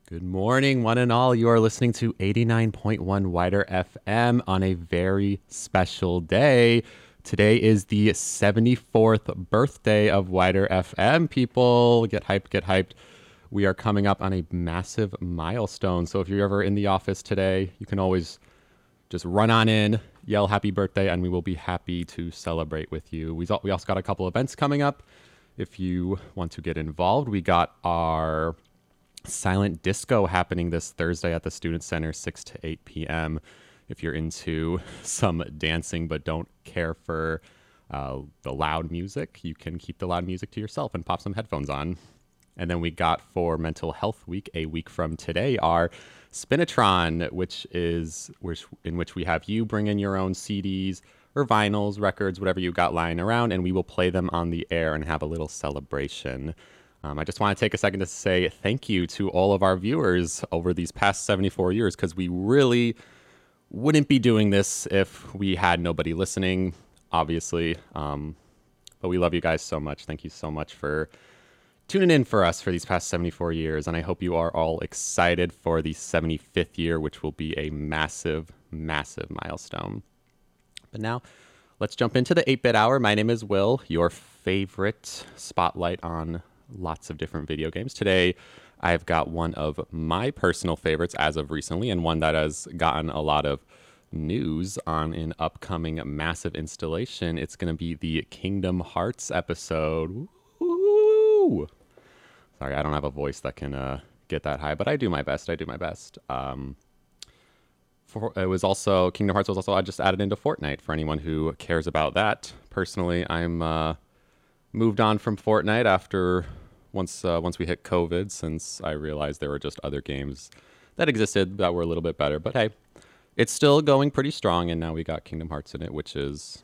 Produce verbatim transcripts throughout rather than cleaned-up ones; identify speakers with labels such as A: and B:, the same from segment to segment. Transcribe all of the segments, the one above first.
A: Good morning, one and all. You are listening to eighty-nine point one Wider F M on a very special day. Today is the seventy-fourth birthday of Wider F M. People, get hyped, get hyped. We are coming up on a massive milestone. So if you're ever in the office today, you can always just run on in, yell happy birthday, and we will be happy to celebrate with you. We we also got a couple events coming up. If you want to get involved, we got our silent disco happening this Thursday at the Student Center, six to eight p.m. If you're into some dancing but don't care for uh, the loud music, you can keep the loud music to yourself and pop some headphones on. And then we got for Mental Health Week, a week from today, our Spinatron, which is which, in which we have you bring in your own C Ds or vinyls, records, whatever you got lying around, and we will play them on the air and have a little celebration. Um, I just want to take a second to say thank you to all of our viewers over these past seventy-four years, because we really wouldn't be doing this if we had nobody listening, obviously. Um, but we love you guys so much. Thank you so much for tuning in for us for these past seventy-four years. And I hope you are all excited for the seventy-fifth year, which will be a massive, massive milestone. But now, let's jump into the eight-bit hour. My name is Will, your favorite spotlight on lots of different video games. Today, I've got one of my personal favorites as of recently, and one that has gotten a lot of news on an upcoming massive installation. It's going to be the Kingdom Hearts episode. Woo! Sorry, I don't have a voice that can uh, get that high, but I do my best. I do my best. Um, for, it was also, Kingdom Hearts was also I just added into Fortnite for anyone who cares about that. Personally, I'm uh, moved on from Fortnite after once uh, once we hit COVID, since I realized there were just other games that existed that were a little bit better. But hey, it's still going pretty strong, and now we got Kingdom Hearts in it, which is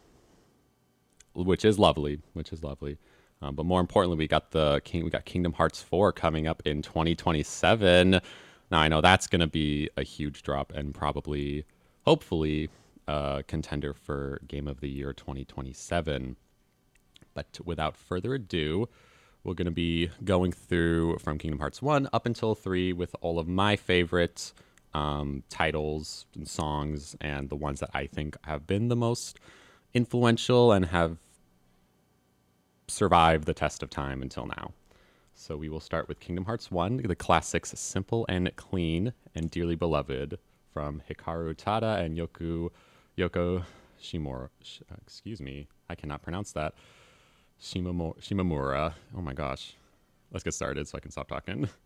A: which is lovely, which is lovely. Um, but more importantly, we got the King, we got Kingdom Hearts four coming up in twenty twenty-seven. Now I know that's going to be a huge drop, and probably, hopefully, a contender for Game of the Year twenty twenty-seven. But without further ado, we're going to be going through from Kingdom Hearts one up until three with all of my favorite um, titles and songs, and the ones that I think have been the most influential and have survived the test of time until now. So we will start with Kingdom Hearts one, the classics Simple and Clean and Dearly Beloved from Hikaru Utada and Yoko, Yoko Shimura. Excuse me, I cannot pronounce that. Shimamura. Shimamura. Oh my gosh. Let's get started so I can stop talking.